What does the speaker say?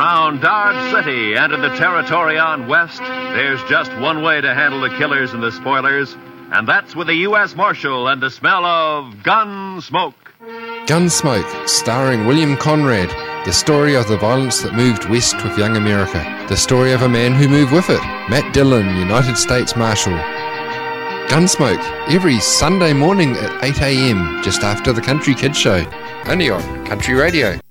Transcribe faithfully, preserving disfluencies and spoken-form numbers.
Around Dodge City and in the territory on West, there's just one way to handle the killers and the spoilers, and that's with a U S Marshal and the smell of gun smoke. Gunsmoke, starring William Conrad, the story of the violence that moved west with young America. The story of a man who moved with it, Matt Dillon, United States Marshal. Gunsmoke, every Sunday morning at eight a.m, just after the Country Kids Show. Only on Country Radio.